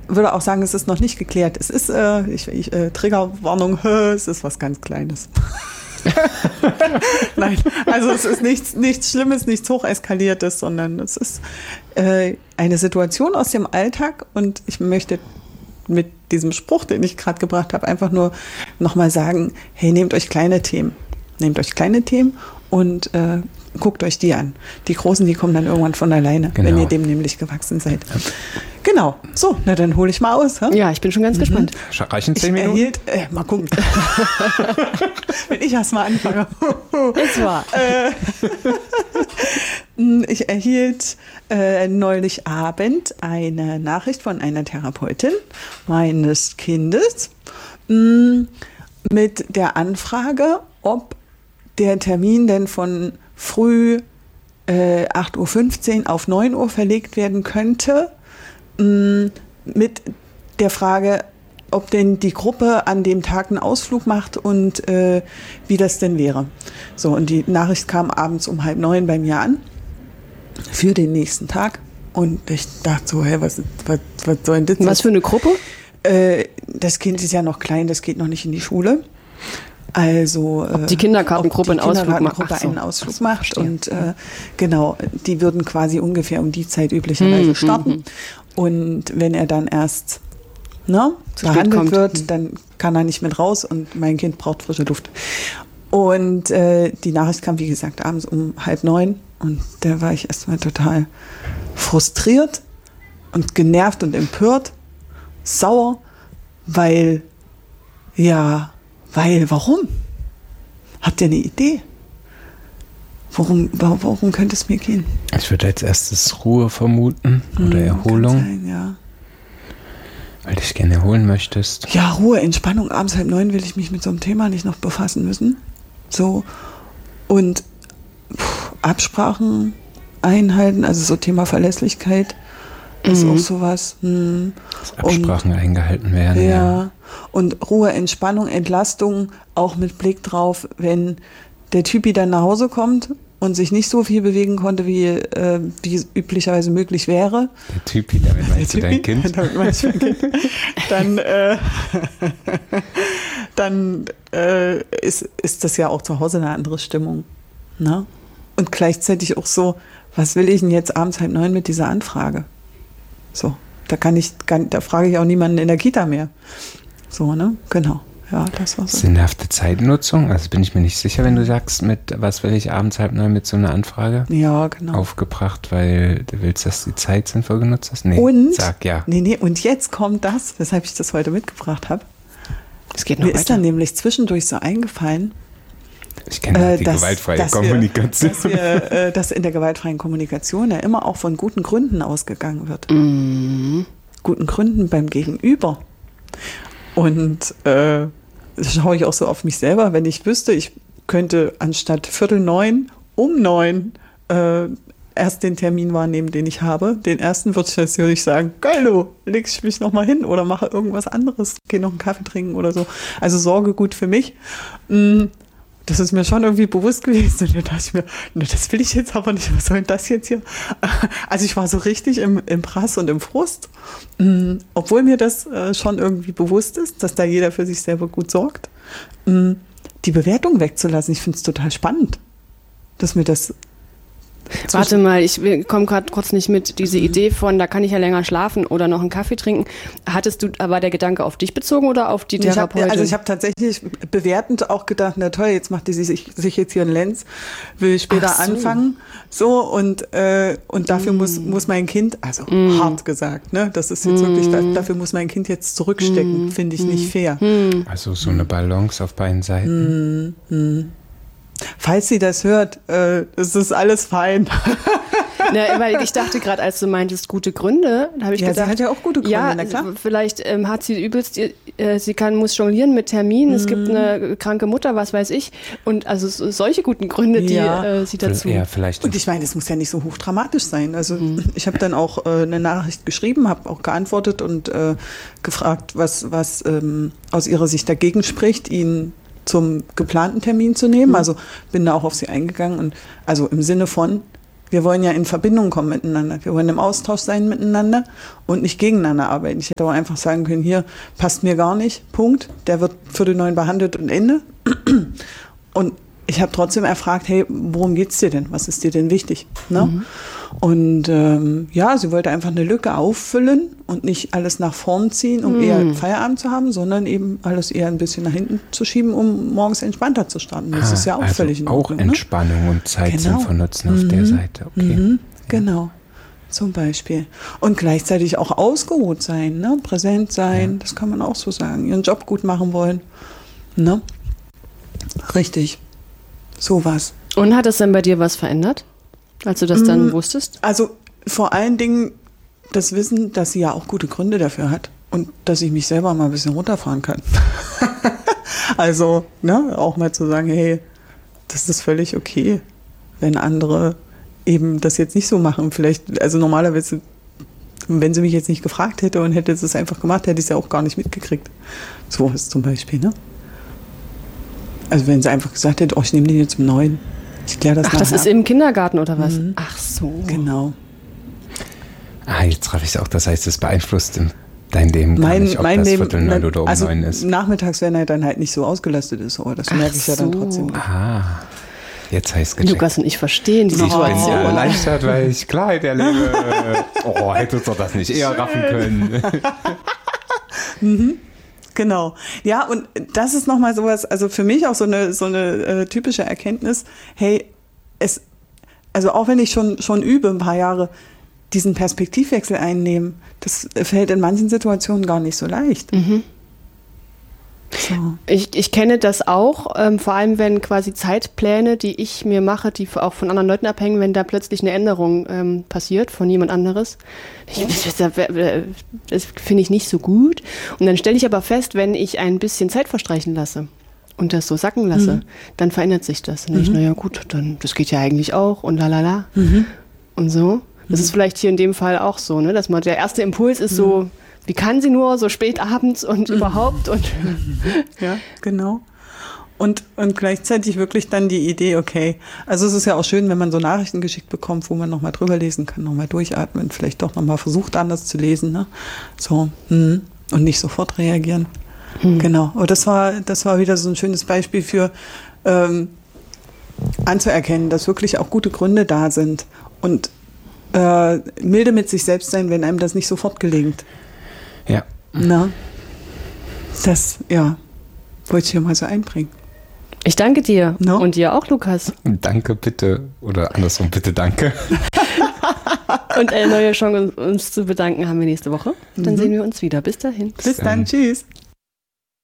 würde auch sagen, es ist noch nicht geklärt. Es ist, Triggerwarnung, es ist was ganz Kleines. Nein, also es ist nichts Schlimmes, nichts Hocheskaliertes, sondern es ist eine Situation aus dem Alltag und ich möchte mit diesem Spruch, den ich gerade gebracht habe, einfach nur nochmal sagen, hey, nehmt euch kleine Themen und guckt euch die an. Die großen, die kommen dann irgendwann von alleine, wenn ihr dem nämlich gewachsen seid. Ja. Genau. So, na dann hole ich mal aus. Ha? Ja, ich bin schon ganz gespannt. Reichen 10 Minuten? Mal gucken. Wenn ich erst mal anfange. Das war. Ich erhielt neulich Abend eine Nachricht von einer Therapeutin meines Kindes mit der Anfrage, ob der Termin denn von früh 8.15 Uhr auf 9 Uhr verlegt werden könnte, mit der Frage, ob denn die Gruppe an dem Tag einen Ausflug macht und wie das denn wäre. So, und die Nachricht kam abends um 8:30 bei mir an für den nächsten Tag. Und ich dachte so, was soll denn das? Was für eine Gruppe? Das Kind ist ja noch klein, das geht noch nicht in die Schule. Also ob die Kindergartengruppe einen Ausflug macht und genau, die würden quasi ungefähr um die Zeit üblicherweise starten. Und wenn er dann erst behandelt wird, dann kann er nicht mit raus und mein Kind braucht frische Luft. Und die Nachricht kam, wie gesagt, abends um 8:30 und da war ich erstmal total frustriert und genervt und empört, sauer, warum? Habt ihr eine Idee? Worum könnte es mir gehen? Ich würde als erstes Ruhe vermuten oder Erholung. Kann sein, ja. Weil du dich gerne erholen möchtest. Ja, Ruhe, Entspannung. Abends 8:30 will ich mich mit so einem Thema nicht noch befassen müssen. So. Und Absprachen einhalten, also so Thema Verlässlichkeit ist auch sowas. Dass Absprachen eingehalten werden. Ja. Und Ruhe, Entspannung, Entlastung, auch mit Blick drauf, wenn der Typi dann nach Hause kommt und sich nicht so viel bewegen konnte, wie üblicherweise möglich wäre. Der Typi, damit meinst du dein Kind? Damit meinst du mein Kind. Dann ist das ja auch zu Hause eine andere Stimmung. Ne? Und gleichzeitig auch so, was will ich denn jetzt abends 8:30 mit dieser Anfrage? So, da frage ich auch niemanden in der Kita mehr. So, ne? Genau. Ja, das war so. Sinnhafte Zeitnutzung? Also bin ich mir nicht sicher, wenn du sagst, was will ich abends 8:30 mit so einer Anfrage? Ja, genau. Aufgebracht, weil du willst, dass die Zeit sinnvoll genutzt ist? Nee, sag ja. Nee, und jetzt kommt das, weshalb ich das heute mitgebracht habe. Es geht noch Mir weiter. ist dann nämlich zwischendurch so eingefallen, ich kenne die gewaltfreie Kommunikation. Dass in der gewaltfreien Kommunikation ja immer auch von guten Gründen ausgegangen wird. Guten Gründen beim Gegenüber. Und schaue ich auch so auf mich selber, wenn ich wüsste, ich könnte anstatt 8:45 um 9 erst den Termin wahrnehmen, den ich habe. Den ersten würde ich natürlich sagen, geil, du, leg ich mich nochmal hin oder mache irgendwas anderes, gehe noch einen Kaffee trinken oder so. Also sorge gut für mich. Das ist mir schon irgendwie bewusst gewesen. Und da dachte ich mir, das will ich jetzt aber nicht. Was soll denn das jetzt hier? Also ich war so richtig im Prass und im Frust. Obwohl mir das schon irgendwie bewusst ist, dass da jeder für sich selber gut sorgt. Die Bewertung wegzulassen, ich finde es total spannend, dass mir das... Warte mal, ich komme gerade kurz nicht mit. Diese Idee von, da kann ich ja länger schlafen oder noch einen Kaffee trinken. War der Gedanke auf dich bezogen oder auf die Therapeutin? Ich habe tatsächlich bewertend auch gedacht, na toll, jetzt macht die sich jetzt hier einen Lenz, will später anfangen. So, und dafür muss mein Kind, also hart gesagt, ne, das ist jetzt wirklich, dafür muss mein Kind jetzt zurückstecken, finde ich nicht fair. Also so eine Balance auf beiden Seiten. Falls sie das hört, es ist alles fein. Na, weil ich dachte gerade, als du meintest, gute Gründe, da habe ich gedacht, sie hat ja auch gute Gründe, na klar. Vielleicht hat sie übelst, muss jonglieren mit Terminen, es gibt eine kranke Mutter, was weiß ich, und also solche guten Gründe, die sie dazu... Ja, vielleicht. Und ich meine, es muss ja nicht so hochdramatisch sein. Also ich habe dann auch eine Nachricht geschrieben, habe auch geantwortet und gefragt, was aus ihrer Sicht dagegen spricht, ihn zum geplanten Termin zu nehmen. Also bin da auch auf sie eingegangen und also im Sinne von, Wir wollen ja in Verbindung kommen miteinander. Wir wollen im Austausch sein miteinander und nicht gegeneinander arbeiten. Ich hätte aber einfach sagen können, hier passt mir gar nicht, Punkt. Der wird 8:45 behandelt und Ende. Und ich habe trotzdem erfragt, hey, worum geht's dir denn? Was ist dir denn wichtig? Ne? Und sie wollte einfach eine Lücke auffüllen und nicht alles nach vorn ziehen, um eher Feierabend zu haben, sondern eben alles eher ein bisschen nach hinten zu schieben, um morgens entspannter zu starten. Das ist ja auch völlig in Ordnung. Auch Entspannung und Zeit sinnvoll nutzen auf der Seite. Okay. Genau, zum Beispiel. Und gleichzeitig auch ausgeruht sein, ne? Präsent sein, das kann man auch so sagen. Ihren Job gut machen wollen. Ne? Richtig. Sowas. Und hat es denn bei dir was verändert, als du das dann wusstest? Also vor allen Dingen das Wissen, dass sie ja auch gute Gründe dafür hat und dass ich mich selber mal ein bisschen runterfahren kann. Also, ne, auch mal zu sagen, hey, das ist völlig okay, wenn andere eben das jetzt nicht so machen. Vielleicht, also normalerweise, wenn sie mich jetzt nicht gefragt hätte und hätte es einfach gemacht, hätte ich es ja auch gar nicht mitgekriegt. So ist zum Beispiel, ne? Also wenn sie einfach gesagt hätte, ich nehme den jetzt zum Neuen. Ich kläre das nachher. Das ist im Kindergarten oder was? Ach so. Genau. Jetzt treffe ich es auch. Das heißt, es beeinflusst dein Leben gar nicht, ob mein das Leben, 8:45 oder um 9 ist. Nachmittags, wenn er dann halt nicht so ausgelastet ist, aber das merke ich ja dann trotzdem. Jetzt heißt es gecheckt. Lukas und ich verstehen die Situation. Ich bin erleichtert, weil ich Klarheit erlebe. Hätte uns doch das nicht eher raffen können. Genau. Ja, und das ist nochmal sowas, also für mich auch so eine typische Erkenntnis, hey, also auch wenn ich schon übe, ein paar Jahre, diesen Perspektivwechsel einnehmen, das fällt in manchen Situationen gar nicht so leicht. So. Ich kenne das auch, vor allem wenn quasi Zeitpläne, die ich mir mache, die auch von anderen Leuten abhängen, wenn da plötzlich eine Änderung passiert von jemand anderes. Das finde ich nicht so gut. Und dann stelle ich aber fest, wenn ich ein bisschen Zeit verstreichen lasse und das so sacken lasse, dann verändert sich das. Und ich, naja gut, dann das geht ja eigentlich auch und lalala. Und so. Das ist vielleicht hier in dem Fall auch so, ne? Dass man der erste Impuls ist so, wie kann sie nur so spät abends und überhaupt und ja, genau. Und gleichzeitig wirklich dann die Idee, okay, also es ist ja auch schön, wenn man so Nachrichten geschickt bekommt, wo man nochmal drüber lesen kann, nochmal durchatmen, vielleicht doch nochmal versucht, anders zu lesen, ne? So, und nicht sofort reagieren. Genau. Aber das war wieder so ein schönes Beispiel für anzuerkennen, dass wirklich auch gute Gründe da sind und milde mit sich selbst sein, wenn einem das nicht sofort gelingt. Ja. Na, das, wollte ich hier mal so einbringen. Ich danke dir. No? Und dir auch, Lukas. Danke, bitte. Oder andersrum, bitte, danke. Und eine neue Chance, uns zu bedanken, haben wir nächste Woche. Dann sehen wir uns wieder. Bis dahin. Bis dann. Tschüss.